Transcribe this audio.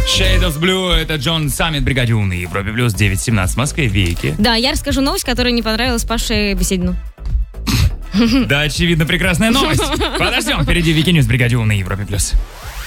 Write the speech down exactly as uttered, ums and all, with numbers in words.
Shades of Blue, это Джон Саммит, Бригаде У на Европе Плюс, девять семнадцать в Москве, Вики. Да, я расскажу новость, которая не понравилась Паше Беседину. Да, очевидно, прекрасная новость. Подождем, впереди Вики Ньюс, Бригаде У на Европе Плюс.